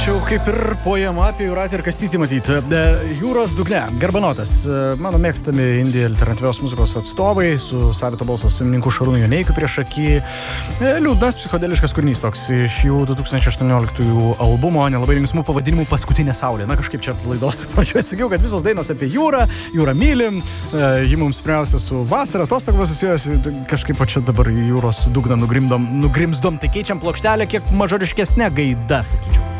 čia jau kaip ir poema apie Jūratę ir Kastytį matyti. Jūros dugne, Garbanotas, mano mėgstami indie alternatyvios muzikos atstovai, su savito balso savininku Šarūnu Joneikiu prieš akį. Liūdnas, psichodeliškas kūrinys toks iš jų 2018 albumo, nelabai linksmų pavadinimų Paskutinė saulė. Na, kažkaip čia laidos pradžioje sakiau, kad visos dainos apie jūrą, jūrą mylim, ji mums pirmiausia su vasara, atostogos asocijuojasi, kažkaip čia dabar jūros dugną nugrimzdom, tai keičiam plokštelę kiek mažoriškesnė gaida, sakyčiau.